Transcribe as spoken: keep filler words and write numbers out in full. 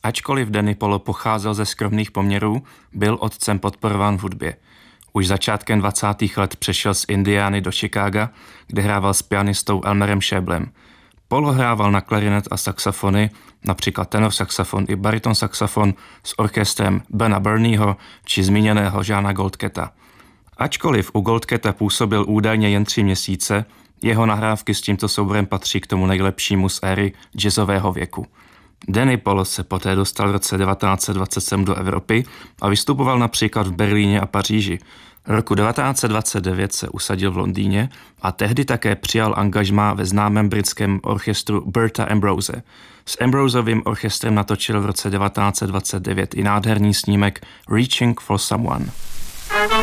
Ačkoliv Danny Polo pocházel ze skromných poměrů, byl otcem podporován v hudbě. Už začátkem dvacátých let přešel z Indiany do Chicaga, kde hrával s pianistou Elmerem Schäblem. Polo hrával na klarinet a saxofony, například tenor saxofon i bariton saxofon s orchestrem Bena Burneyho či zmíněného Jeana Goldketa. Ačkoliv u Goldketa působil údajně jen tři měsíce, jeho nahrávky s tímto souborem patří k tomu nejlepšímu z éry jazzového věku. Danny Polo se poté dostal v roce devatenáct set dvacet sedm do Evropy a vystupoval například v Berlíně a Paříži. Roku devatenáct set dvacet devět se usadil v Londýně a tehdy také přijal angažmá ve známém britském orchestru Bertha Ambrose. S Ambrosovým orchestrem natočil v roce devatenáct set dvacet devět i nádherný snímek Reaching for Someone.